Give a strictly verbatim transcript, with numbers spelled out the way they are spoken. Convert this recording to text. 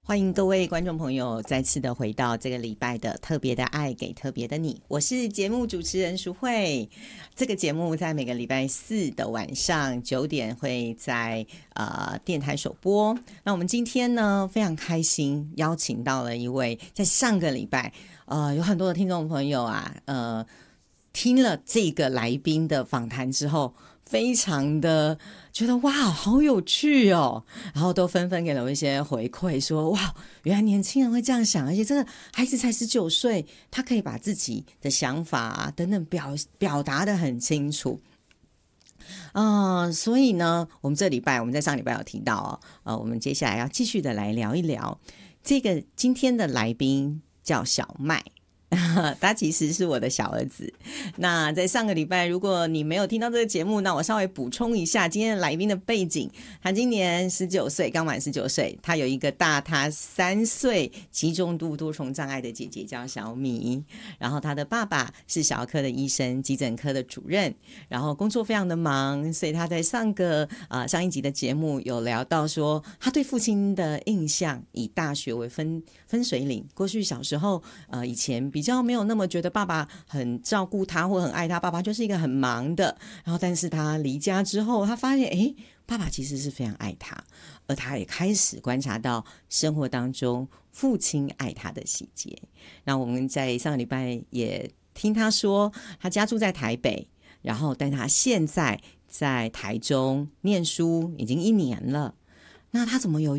欢迎各位观众朋友再次的回到这个礼拜的特别的爱给特别的你，我是节目主持人淑慧。这个节目在每个礼拜四的晚上九点会在呃电台首播。那我们今天呢非常开心邀请到了一位在上个礼拜呃有很多的听众朋友啊呃听了这个来宾的访谈之后，非常的觉得哇好有趣哦，然后都纷纷给了我一些回馈说哇原来年轻人会这样想，而且这个孩子才十九岁，他可以把自己的想法啊等等表表达得很清楚。呃，所以呢我们这礼拜我们在上礼拜有提到哦，呃，我们接下来要继续的来聊一聊这个今天的来宾叫小麦他其实是我的小儿子。那在上个礼拜如果你没有听到这个节目，那我稍微补充一下今天的来宾的背景。他今年十九岁，刚满十九岁，他有一个大他三岁极重度多重障碍的姐姐叫小米，然后他的爸爸是小儿科的医生，急诊科的主任，然后工作非常的忙，所以他在上个、呃、上一集的节目有聊到说他对父亲的印象以大学为分分水岭。过去小时候呃，以前比较没有那么觉得爸爸很照顾他或很爱他，爸爸就是一个很忙的，然后但是他离家之后他发现诶爸爸其实是非常爱他，而他也开始观察到生活当中父亲爱他的细节。那我们在上个礼拜也听他说他家住在台北，然后但他现在在台中念书已经一年了。那他怎么有